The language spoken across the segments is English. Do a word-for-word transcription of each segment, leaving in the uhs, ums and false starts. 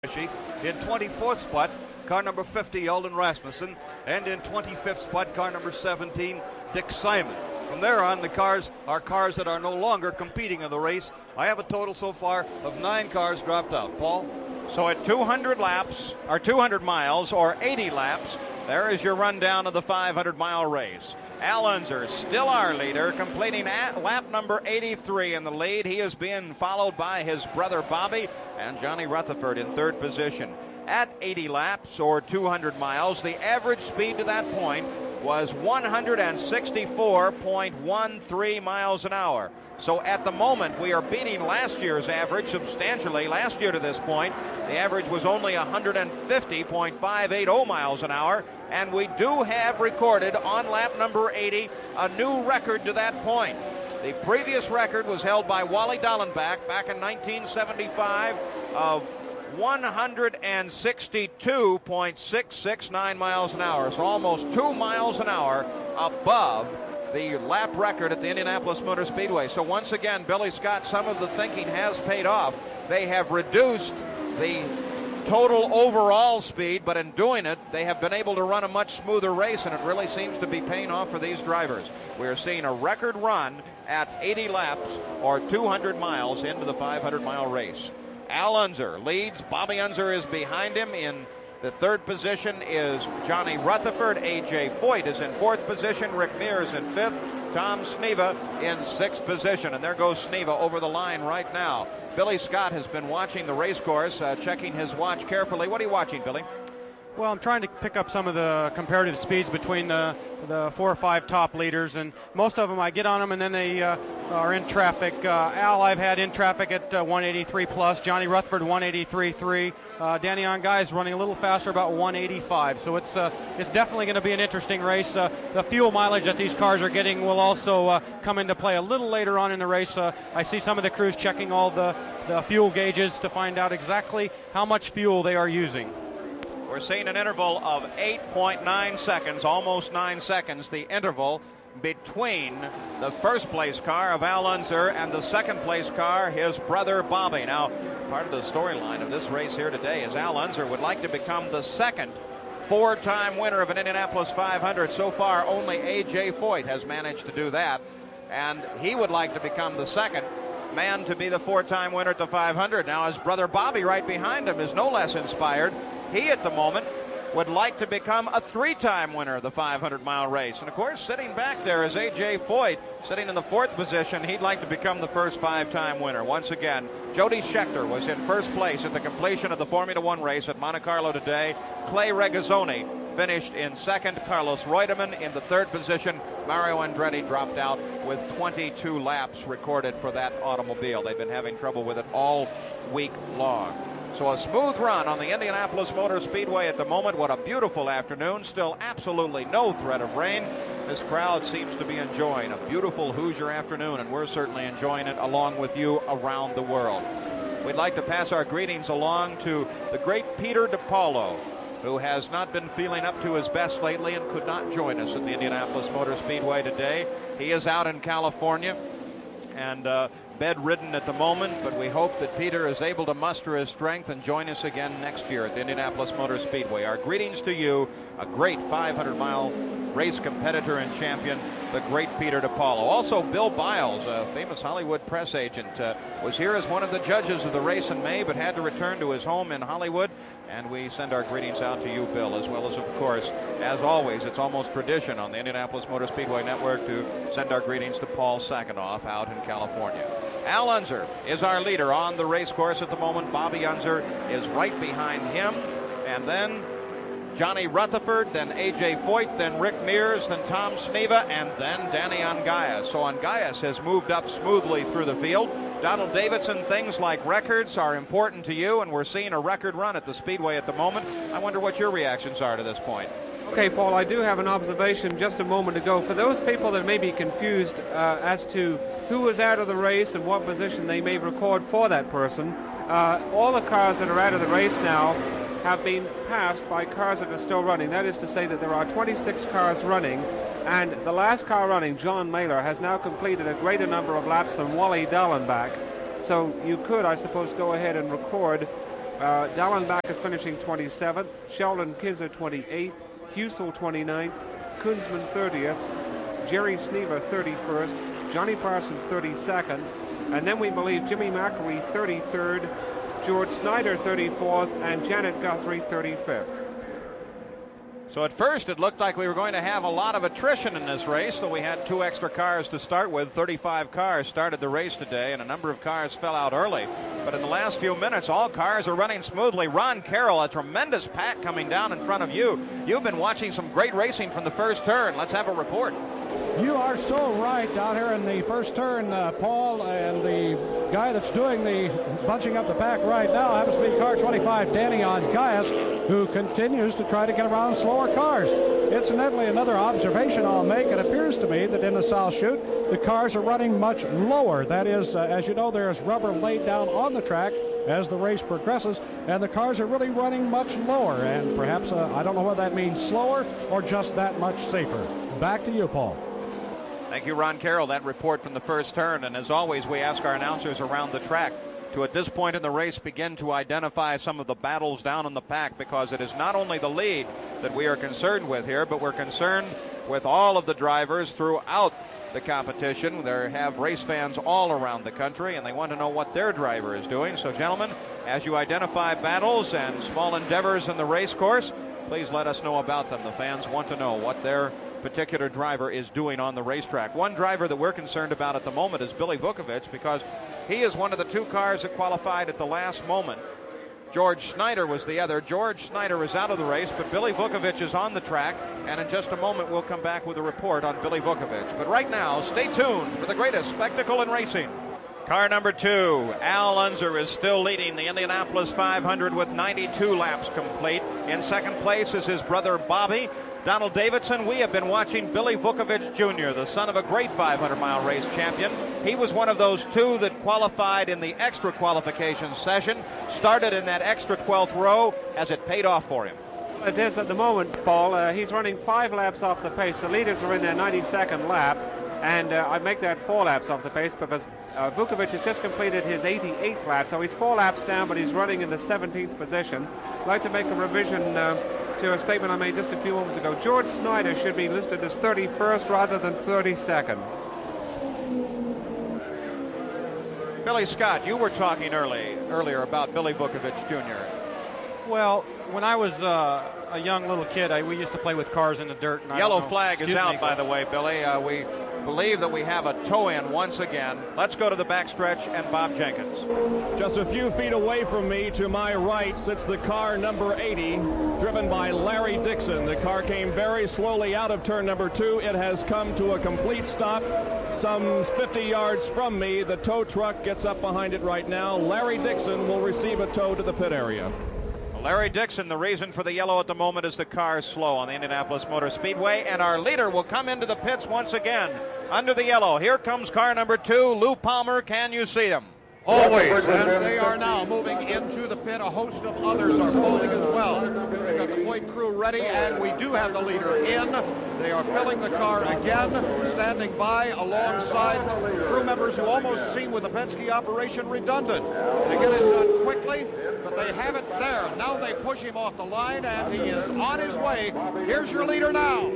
In twenty-fourth spot, car number fifty, Eldon Rasmussen. And in twenty-fifth spot, car number seventeen, Dick Simon. From there on, the cars are cars that are no longer competing in the race. I have a total so far of nine cars dropped out. Paul? So at two hundred laps, or two hundred miles, or eighty laps, there is your rundown of the five hundred mile race. Al Unser, still our leader, completing at lap number eighty-three in the lead. He is being followed by his brother Bobby and Johnny Rutherford in third position. At eighty laps, or two hundred miles, the average speed to that point was one hundred sixty-four point one three miles an hour. So at the moment, we are beating last year's average substantially. Last year to this point, the average was only one hundred fifty point five eight oh miles an hour. And we do have recorded on lap number eighty a new record to that point. The previous record was held by Wally Dallenbach back in nineteen seventy-five of one hundred sixty-two point six six nine miles an hour. So almost two miles an hour above the lap record at the Indianapolis Motor Speedway. So once again, Billy Scott, some of the thinking has paid off. They have reduced the total overall speed, but in doing it, they have been able to run a much smoother race, and it really seems to be paying off for these drivers. We are seeing a record run at eighty laps, or two hundred miles into the five hundred mile race. Al Unser leads. Bobby Unser is behind him. In the third position is Johnny Rutherford. A J Foyt is in fourth position. Rick Mears in fifth. Tom Sneva in sixth position. And there goes Sneva over the line right now. Billy Scott has been watching the race course, uh, checking his watch carefully. What are you watching, Billy? Well, I'm trying to pick up some of the comparative speeds between the, the four or five top leaders, and most of them I get on them and then they uh, are in traffic. Uh, Al I've had in traffic at uh, one eighty-three plus, Johnny Rutherford one eighty-three point three, uh, Danny Ongaya is running a little faster, about one eighty-five, so it's uh, it's definitely going to be an interesting race. Uh, the fuel mileage that these cars are getting will also uh, come into play a little later on in the race. Uh, I see some of the crews checking all the, the fuel gauges to find out exactly how much fuel they are using. We're seeing an interval of eight point nine seconds, almost nine seconds, the interval between the first place car of Al Unser and the second place car, his brother Bobby. Now, part of the storyline of this race here today is Al Unser would like to become the second four-time winner of an Indianapolis five hundred. So far, only A J Foyt has managed to do that, and he would like to become the second man to be the four-time winner at the five hundred. Now, his brother Bobby right behind him is no less inspired. He, at the moment, would like to become a three-time winner of the five hundred mile race. And, of course, sitting back there is A J Foyt, sitting in the fourth position. He'd like to become the first five-time winner. Once again, Jody Scheckter was in first place at the completion of the Formula One race at Monte Carlo today. Clay Regazzoni finished in second. Carlos Reutemann in the third position. Mario Andretti dropped out with twenty-two laps recorded for that automobile. They've been having trouble with it all week long. So a smooth run on the Indianapolis Motor Speedway at the moment. What a beautiful afternoon. Still absolutely no threat of rain. This crowd seems to be enjoying a beautiful Hoosier afternoon, and we're certainly enjoying it along with you around the world. We'd like to pass our greetings along to the great Peter DePaulo, who has not been feeling up to his best lately and could not join us at the Indianapolis Motor Speedway today. He is out in California and uh, bedridden at the moment, but we hope that Peter is able to muster his strength and join us again next year at the Indianapolis Motor Speedway. Our greetings to you, a great five hundred mile race competitor and champion, the great Peter DePaulo. Also, Bill Biles, a famous Hollywood press agent, uh, was here as one of the judges of the race in May, but had to return to his home in Hollywood. And we send our greetings out to you, Bill, as well as, of course, as always, it's almost tradition on the Indianapolis Motor Speedway Network to send our greetings to Paul Sakanoff out in California. Al Unser is our leader on the race course at the moment. Bobby Unser is right behind him. And then Johnny Rutherford, then A J Foyt, then Rick Mears, then Tom Sneva, and then Danny Ongaya. So Ongaya has moved up smoothly through the field. Donald Davidson, things like records are important to you, and we're seeing a record run at the Speedway at the moment. I wonder what your reactions are to this point. Okay, Paul, I do have an observation just a moment ago. For those people that may be confused uh, as to who was out of the race and what position they may record for that person, uh, all the cars that are out of the race now have been passed by cars that are still running. That is to say that there are twenty-six cars running, and the last car running, John Mailer, has now completed a greater number of laps than Wally Dallenbach. So you could, I suppose, go ahead and record Uh, Dallin Backus finishing twenty-seventh, Sheldon Kizzer twenty-eighth, Husel twenty-ninth, Kunzman thirtieth, Jerry Sneeva thirty-first, Johnny Parsons thirty-second, and then we believe Jimmy McElwee thirty-third, George Snyder thirty-fourth, and Janet Guthrie thirty-fifth. So at first it looked like we were going to have a lot of attrition in this race, so we had two extra cars to start with. thirty-five cars started the race today, and a number of cars fell out early. But in the last few minutes, all cars are running smoothly. Ron Carroll, a tremendous pack coming down in front of you. You've been watching some great racing from the first turn. Let's have a report. You are so right down here in the first turn, uh, Paul, and the guy that's doing the bunching up the pack right now happens to be car twenty-five, Danny Ongaias, who continues to try to get around slower cars. Incidentally, another observation I'll make, it appears to me that in the South Chute, the cars are running much lower. That is, uh, as you know, there's rubber laid down on the track as the race progresses, and the cars are really running much lower, and perhaps, uh, I don't know whether that means slower or just that much safer. Back to you, Paul. Thank you, Ron Carroll. That report from the first turn. And as always, we ask our announcers around the track to, at this point in the race, begin to identify some of the battles down in the pack, because it is not only the lead that we are concerned with here, but we're concerned with all of the drivers throughout the competition. They have race fans all around the country, and they want to know what their driver is doing. So, gentlemen, as you identify battles and small endeavors in the race course, please let us know about them. The fans want to know what their particular driver is doing on the racetrack. One driver that we're concerned about at the moment is Billy Vukovich, because he is one of the two cars that qualified at the last moment. George Snyder was the other. George Snyder is out of the race, but Billy Vukovich is on the track, and in just a moment we'll come back with a report on Billy Vukovich. But right now, stay tuned for the greatest spectacle in racing. Car number two, Al Unser, is still leading the Indianapolis five hundred with ninety-two laps complete. In second place is his brother Bobby. Donald Davidson. We have been watching Billy Vukovich Junior, the son of a great five hundred mile race champion. He was one of those two that qualified in the extra qualification session, started in that extra twelfth row, as it paid off for him. It is at the moment, Paul. Uh, he's running five laps off the pace. The leaders are in their ninety-second lap, and uh, I make that four laps off the pace because uh, Vukovich has just completed his eighty-eighth lap, so he's four laps down, but he's running in the seventeenth position. I'd like to make a revision uh, to a statement I made just a few moments ago. George Snyder should be listed as thirty-first rather than thirty-second. Billy Scott, you were talking early earlier about Billy Vukovich Junior Well, when I was uh, a young little kid, I, we used to play with cars in the dirt. And Yellow I don't know, flag is excuse out, me, by the way, Billy. Uh, we believe that we have a tow-in once again. Let's go to the backstretch and Bob Jenkins. Just a few feet away from me to my right sits the car number eighty, driven by Larry Dixon. The car came very slowly out of turn number two. It has come to a complete stop some fifty yards from me. The tow truck gets up behind it right now. Larry Dixon will receive a tow to the pit area. Larry Dixon, the reason for the yellow at the moment is the car is slow on the Indianapolis Motor Speedway, and our leader will come into the pits once again under the yellow. Here comes car number two, Lou Palmer. Can you see him? Always, and they are now moving into the pit. A host of others are following as well. We've got the Foyt crew ready, and we do have the leader in. They are filling the car again, standing by alongside crew members who almost seem with the Penske operation redundant. They get it done quickly, but they have it there. Now they push him off the line, and he is on his way. Here's your leader now.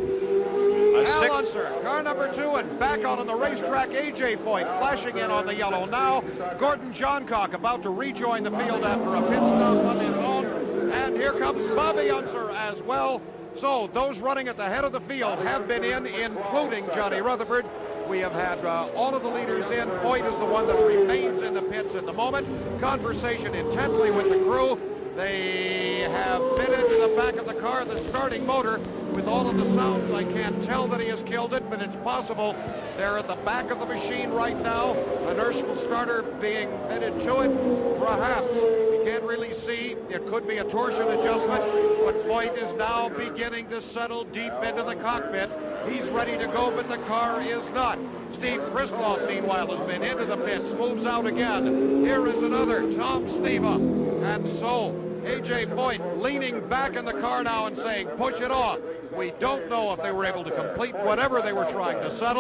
Al Unser, car number two, and back out on the racetrack, A J Foyt flashing in on the yellow now. Gordon Johncock about to rejoin the field after a pit stop on his own. And here comes Bobby Unser as well. So those running at the head of the field have been in, including Johnny Rutherford. We have had uh, all of the leaders in. Foyt is the one that remains in the pits at the moment. Conversation intently with the crew. They have fitted to the back of the car the starting motor. With all of the sounds, I can't tell that he has killed it, but it's possible. They're at the back of the machine right now. Inertial starter being fitted to it. Perhaps. You can't really see. It could be a torsion adjustment, but Foyt is now beginning to settle deep into the cockpit. He's ready to go, but the car is not. Steve Krisloff, meanwhile, has been into the pits, moves out again. Here is another, Tom Sneva. And so, A J Foyt leaning back in the car now and saying, push it off. We don't know if they were able to complete whatever they were trying to settle,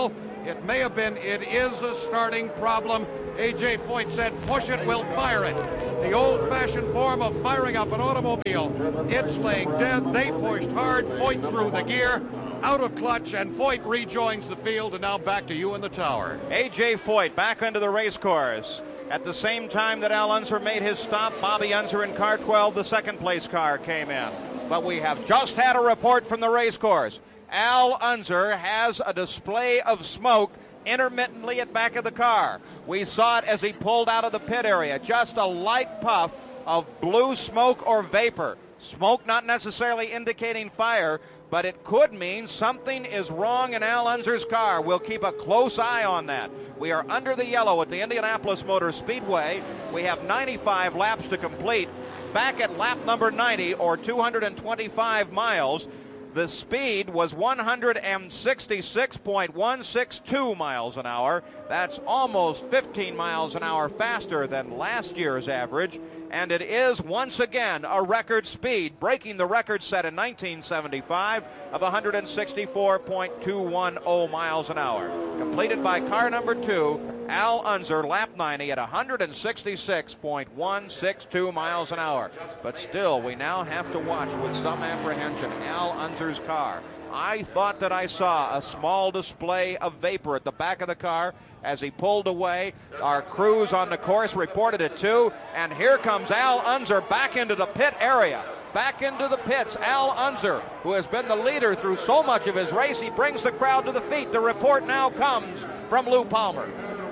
It may have been, it is a starting problem. A J Foyt said, push it, we'll fire it. The old-fashioned form of firing up an automobile. It's laying dead. They pushed hard. Foyt threw the gear, out of clutch, and Foyt rejoins the field, and now back to you in the tower. A J Foyt back into the race course. At the same time that Al Unser made his stop, Bobby Unser in car twelve, the second place car, came in. But we have just had a report from the race course. Al Unser has a display of smoke intermittently at back of the car. We saw it as he pulled out of the pit area. Just a light puff of blue smoke or vapor. Smoke not necessarily indicating fire, but it could mean something is wrong in Al Unser's car. We'll keep a close eye on that. We are under the yellow at the Indianapolis Motor Speedway. We have ninety-five laps to complete. Back at lap number ninety, or two hundred twenty-five miles, the speed was one hundred sixty-six point one six two miles an hour. That's almost fifteen miles an hour faster than last year's average. And it is once again a record speed, breaking the record set in nineteen seventy-five of one hundred sixty-four point two one zero miles an hour. Completed by car number two, Al Unser, lap ninety at one hundred sixty-six point one six two miles an hour. But still, we now have to watch with some apprehension Al Unser's car. I thought that I saw a small display of vapor at the back of the car as he pulled away. Our crews on the course reported it too. And here comes Al Unser back into the pit area. Back into the pits, Al Unser, who has been the leader through so much of his race. He brings the crowd to the feet. The report now comes from Lou Palmer.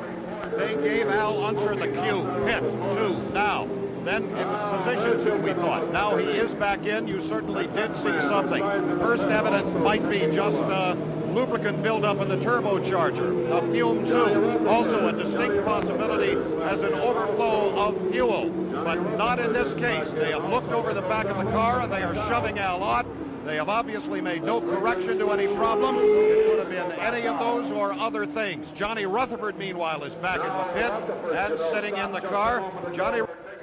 They gave Al Unser the cue. Pit two now. Then it was position two, we thought. Now he is back in. You certainly did see something. First evidence might be just uh, lubricant buildup in the turbocharger. A fume tube. Also a distinct possibility as an overflow of fuel. But not in this case. They have looked over the back of the car and they are shoving Al out. They have obviously made no correction to any problem. It could have been any of those or other things. Johnny Rutherford, meanwhile, is back in the pit and sitting in the car. Johnny...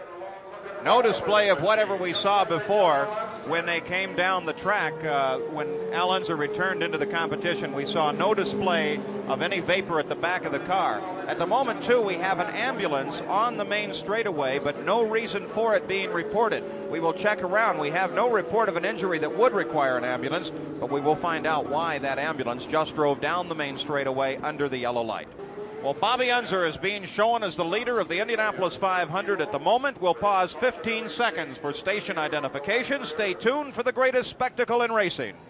No display of whatever we saw before when they came down the track. Uh, when Al Unser returned into the competition, we saw no display of any vapor at the back of the car. At the moment, too, we have an ambulance on the main straightaway, but no reason for it being reported. We will check around. We have no report of an injury that would require an ambulance, but we will find out why that ambulance just drove down the main straightaway under the yellow light. Well, Bobby Unser is being shown as the leader of the Indianapolis five hundred at the moment. We'll pause fifteen seconds for station identification. Stay tuned for the greatest spectacle in racing.